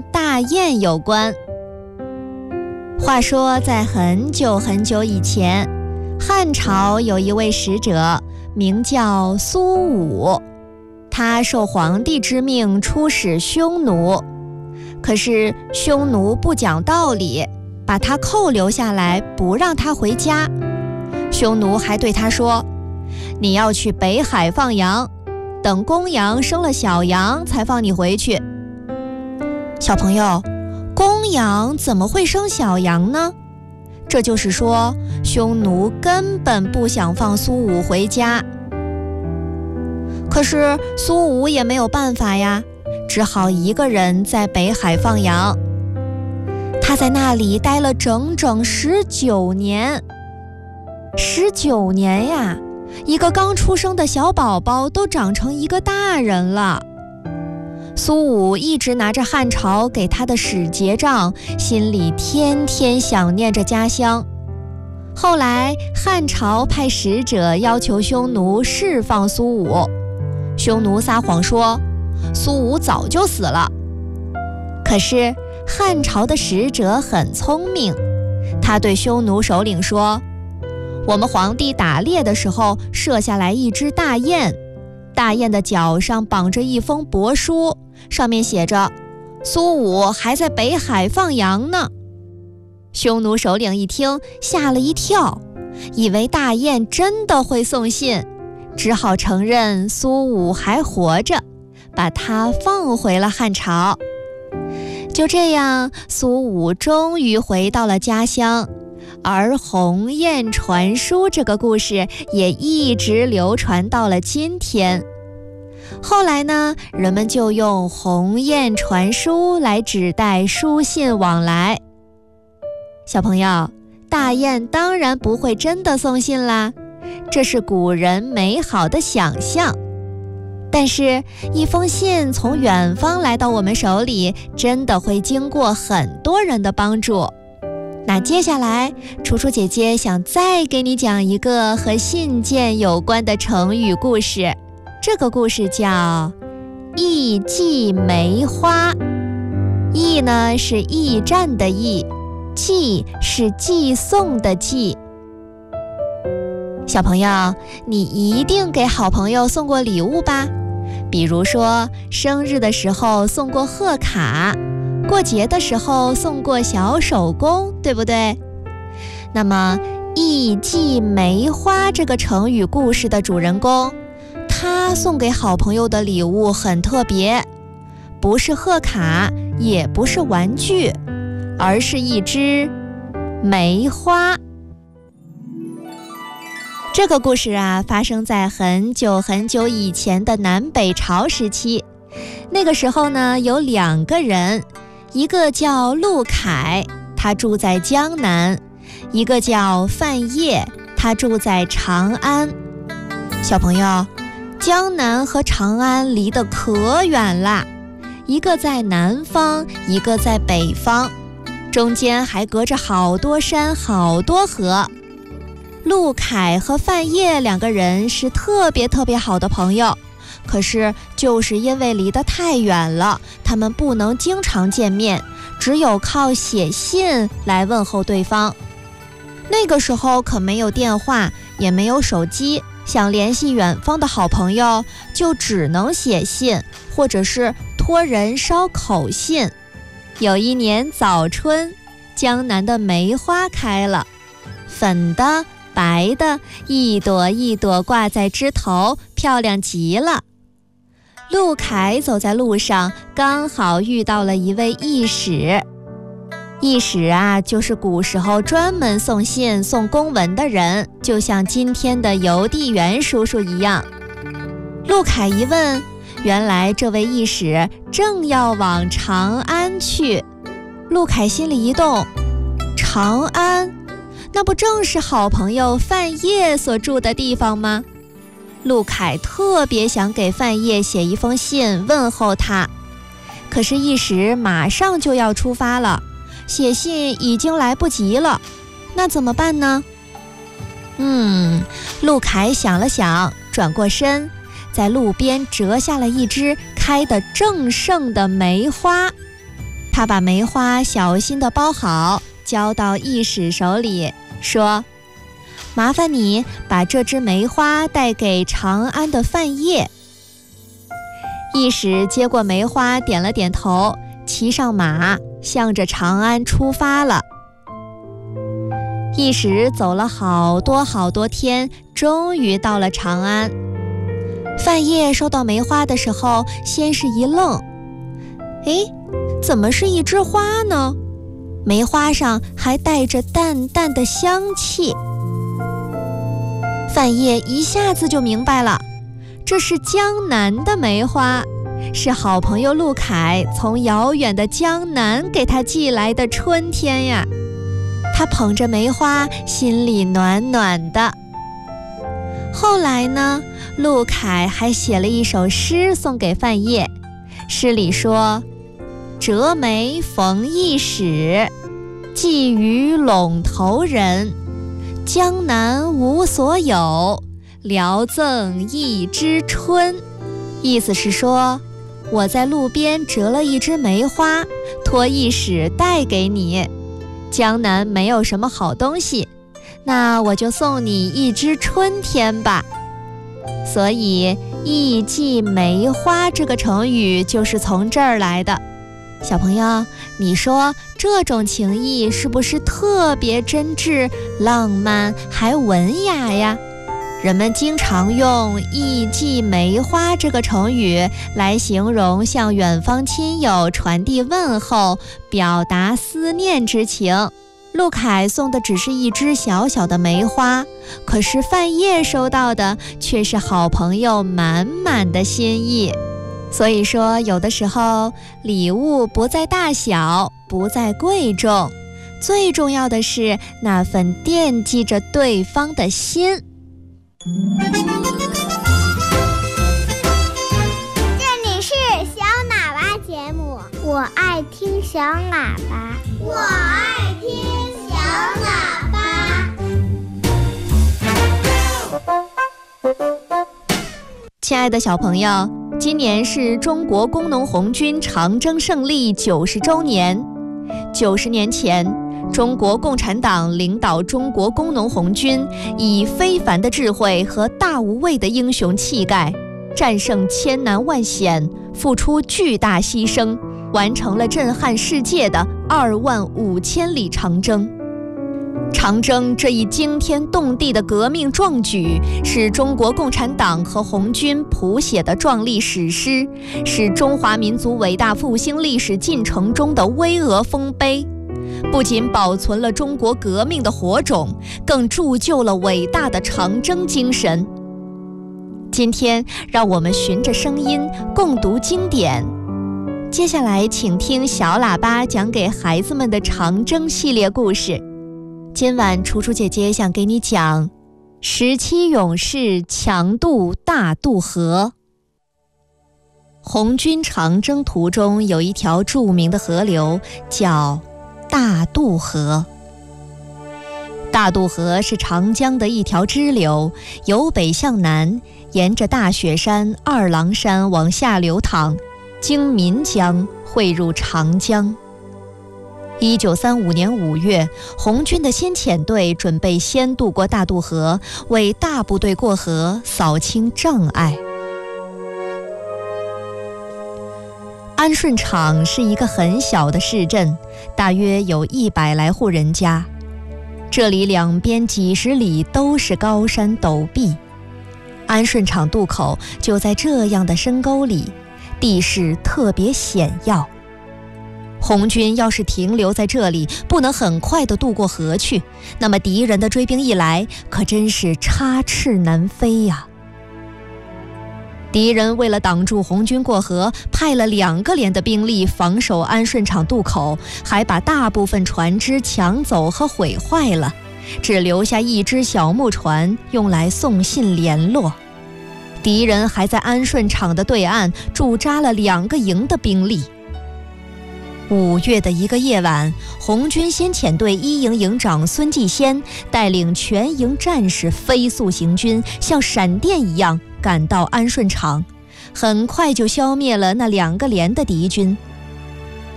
大雁有关。话说在很久很久以前，汉朝有一位使者，名叫苏武，他受皇帝之命出使匈奴，可是匈奴不讲道理，把他扣留下来，不让他回家。匈奴还对他说，你要去北海放羊，等公羊生了小羊才放你回去。小朋友，公羊怎么会生小羊呢？这就是说，匈奴根本不想放苏武回家。可是苏武也没有办法呀，只好一个人在北海放羊。他在那里待了整整19年。19年呀，一个刚出生的小宝宝都长成一个大人了。苏武一直拿着汉朝给他的使节杖，心里天天想念着家乡。后来汉朝派使者要求匈奴释放苏武，匈奴撒谎说苏武早就死了。可是汉朝的使者很聪明，他对匈奴首领说，我们皇帝打猎的时候射下来一只大雁，大雁的脚上绑着一封帛书，上面写着苏武还在北海放羊呢。匈奴首领一听吓了一跳，以为大雁真的会送信，只好承认苏武还活着，把他放回了汉朝。就这样，苏武终于回到了家乡，而鸿雁传书这个故事也一直流传到了今天。后来呢，人们就用鸿雁传书来指代书信往来。小朋友，大雁当然不会真的送信啦，这是古人美好的想象。但是一封信从远方来到我们手里，真的会经过很多人的帮助。那接下来，楚楚姐姐想再给你讲一个和信件有关的成语故事。这个故事叫驿寄梅花。驿呢是驿站的驿，寄是寄送的寄。小朋友，你一定给好朋友送过礼物吧？比如说生日的时候送过贺卡，过节的时候送过小手工，对不对？那么驿寄梅花这个成语故事的主人公，他送给好朋友的礼物很特别，不是贺卡，也不是玩具，而是一支梅花。这个故事发生在很久很久以前的南北朝时期。那个时候呢，有2个人，一个叫陆凯，他住在江南；一个叫范晔，他住在长安。小朋友，江南和长安离得可远啦，一个在南方，一个在北方，中间还隔着好多山，好多河。陆凯和范晔2个人是特别好的朋友，可是就是因为离得太远了，他们不能经常见面，只有靠写信来问候对方。那个时候可没有电话，也没有手机，想联系远方的好朋友，就只能写信，或者是托人捎口信。有一年早春，江南的梅花开了，粉的白的，一朵一朵挂在枝头，漂亮极了。陆凯走在路上，刚好遇到了一位驿使。驿使就是古时候专门送信送公文的人，就像今天的邮递员叔叔一样。陆凯一问，原来这位驿使正要往长安去。陆凯心里一动，长安，那不正是好朋友范晔所住的地方吗？陆凯特别想给范晔写一封信问候他，可是驿使马上就要出发了，写信已经来不及了，那怎么办呢？陆凯想了想，转过身，在路边折下了一枝开得正盛的梅花。 他把梅花小心地包好，交到义使手里，说：麻烦你把这只梅花带给长安的范晔。义使接过梅花，点了点头，骑上马，向着长安出发了。义使走了好多天，终于到了长安。范晔收到梅花的时候，先是一愣，怎么是一枝花呢？梅花上还带着淡淡的香气。范晔一下子就明白了，这是江南的梅花，是好朋友陆凯从遥远的江南给他寄来的春天呀。他捧着梅花，心里暖暖的。后来呢，陆凯还写了一首诗送给范晔，诗里说：折梅逢义使，寄与陇头人。江南无所有，聊赠一枝春。意思是说，我在路边折了一枝梅花，托义使带给你。江南没有什么好东西，那我就送你一枝春天吧。所以义寄梅花这个成语就是从这儿来的。小朋友，你说这种情谊是不是特别真挚、浪漫还文雅呀？人们经常用义寄梅花这个成语来形容向远方亲友传递问候，表达思念之情。陆凯送的只是一枝小小的梅花，可是范晔收到的却是好朋友满满的心意。所以说，有的时候礼物不在大小，不在贵重，最重要的是那份惦记着对方的心。 这里是小喇叭节目，我爱听小喇叭，我爱听小喇叭。 亲爱的小朋友，今年是中国工农红军长征胜利90周年。90年前，中国共产党领导中国工农红军，以非凡的智慧和大无畏的英雄气概，战胜千难万险，付出巨大牺牲，完成了震撼世界的25000里长征。长征这一惊天动地的革命壮举，是中国共产党和红军谱写的壮丽史诗，是中华民族伟大复兴历史进程中的巍峨丰碑。不仅保存了中国革命的火种，更铸就了伟大的长征精神。今天，让我们循着声音共读经典。接下来，请听小喇叭讲给孩子们的长征系列故事。今晚楚楚姐姐想给你讲17勇士强渡大渡河。红军长征途中有一条著名的河流叫大渡河。大渡河是长江的一条支流，由北向南，沿着大雪山、二郎山往下流淌，经岷江汇入长江。1935年5月，红军的先遣队准备先渡过大渡河，为大部队过河扫清障碍。安顺场是一个很小的市镇，大约有100来户人家。这里两边几十里都是高山陡壁，安顺场渡口就在这样的深沟里，地势特别险要。红军要是停留在这里，不能很快地渡过河去，那么敌人的追兵一来，可真是插翅难飞呀。敌人为了挡住红军过河，派了2个连的兵力防守安顺场渡口，还把大部分船只抢走和毁坏了，只留下一只小木船用来送信联络。敌人还在安顺场的对岸驻扎了2个营的兵力。5月的一个夜晚，红军先遣队1营营长孙继先带领全营战士飞速行军，像闪电一样赶到安顺场，很快就消灭了那2个连的敌军。